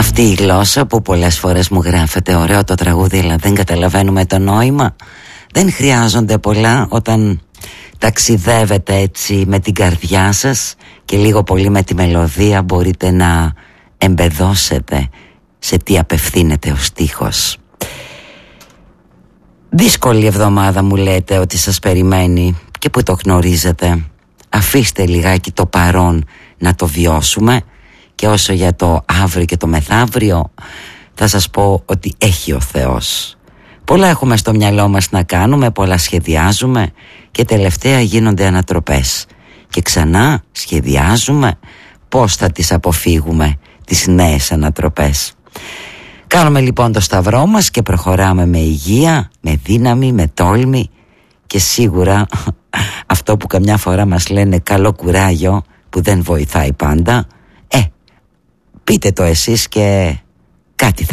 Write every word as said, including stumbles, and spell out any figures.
Αυτή η γλώσσα που πολλές φορές μου γράφεται ωραίο το τραγούδι αλλά δεν καταλαβαίνουμε το νόημα. Δεν χρειάζονται πολλά όταν ταξιδεύετε έτσι με την καρδιά σας και λίγο πολύ με τη μελωδία μπορείτε να εμπεδώσετε σε τι απευθύνεται ο στίχος. Δύσκολη εβδομάδα μου λέτε ότι σας περιμένει και που το γνωρίζετε. Αφήστε λιγάκι το παρόν να το βιώσουμε και όσο για το αύριο και το μεθαύριο θα σας πω ότι έχει ο Θεός. Πολλά έχουμε στο μυαλό μας να κάνουμε, πολλά σχεδιάζουμε και τελευταία γίνονται ανατροπές. Και ξανά σχεδιάζουμε πώς θα τις αποφύγουμε τις νέες ανατροπές. Κάνουμε λοιπόν το σταυρό μας και προχωράμε με υγεία, με δύναμη, με τόλμη και σίγουρα αυτό που καμιά φορά μας λένε καλό κουράγιο που δεν βοηθάει πάντα, ε, πείτε το εσείς και κάτι θα